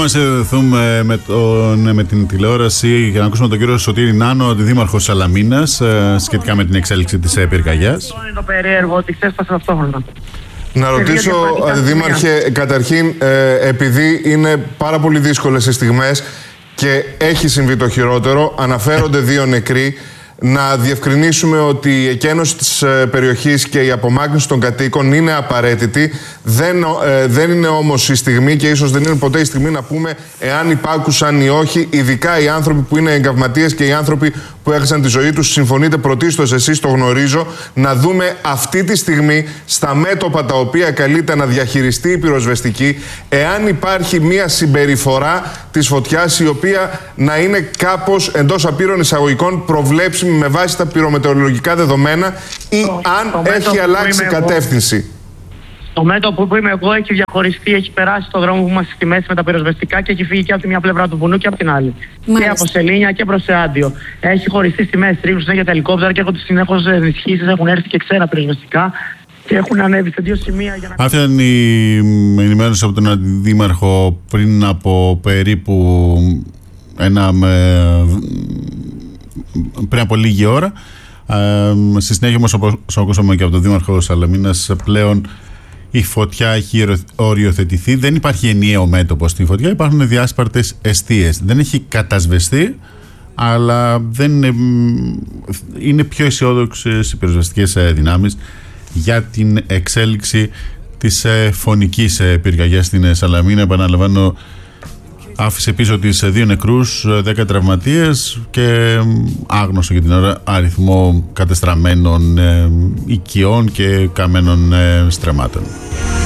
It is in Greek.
Να συνδεθούμε με την τηλεόραση για να ακούσουμε τον κύριο Σωτήρη Νάνο, αντιδήμαρχο Σαλαμίνας, σχετικά με την εξέλιξη της πυρκαγιάς. Αυτό είναι το περίεργο, ότι ξέσπασε ταυτόχρονα. Να ρωτήσω, Αντιδήμαρχε, καταρχήν, επειδή είναι πάρα πολύ δύσκολες οι στιγμές και έχει συμβεί το χειρότερο, αναφέρονται 2 νεκροί, να διευκρινίσουμε ότι η εκένωση της περιοχής και η απομάκρυνση των κατοίκων είναι απαραίτητη. Δεν είναι όμως η στιγμή και ίσως δεν είναι ποτέ η στιγμή να πούμε εάν υπάκουσαν ή όχι, ειδικά οι άνθρωποι που είναι εγκαυματίες και οι άνθρωποι που έχασαν τη ζωή τους. Συμφωνείτε πρωτίστως, εσείς το γνωρίζω, να δούμε αυτή τη στιγμή στα μέτωπα τα οποία καλείται να διαχειριστεί η πυροσβεστική, εάν υπάρχει μια συμπεριφορά της φωτιάς η οποία να είναι κάπως εντός απείρων εισαγωγικών προβλέψιμη με βάση τα πυρομετεωρολογικά δεδομένα ή αν έχει αλλάξει κατεύθυνση. Το μέτωπο που είμαι εγώ έχει διαχωριστεί, έχει περάσει το δρόμο που είμαστε στη μέση με τα πυροσβεστικά και έχει φύγει και από τη μια πλευρά του βουνού και από την άλλη. Μάλιστα. Και από Σελήνια και προς Εάντιο. Έχει χωριστεί στη μέση, ρίχνουν συνέχεια τα ελικόπτερα και έχουν συνεχώς ενισχύσεις, έχουν έρθει και ξένα πυροσβεστικά και έχουν ανέβει σε 2 σημεία για να. Αυτή είναι η ενημέρωση από τον Αντιδήμαρχο πριν από περίπου πριν από λίγη ώρα. Στη συνέχεια όμως, όπως ακούσαμε και από τον Δήμαρχο Σαλαμίνας, πλέον η φωτιά έχει οριοθετηθεί. Δεν υπάρχει ενιαίο μέτωπο στη φωτιά, υπάρχουν διάσπαρτες εστίες. Δεν έχει κατασβεστεί, αλλά είναι πιο αισιόδοξες οι πυροσβεστικές δυνάμεις για την εξέλιξη της φωνικής πυρκαγιάς στην Σαλαμίνα. Επαναλαμβάνω, άφησε πίσω τις 2 νεκρούς, 10 τραυματίες και άγνωστο για την ώρα αριθμό κατεστραμμένων οικειών και καμένων στρεμμάτων.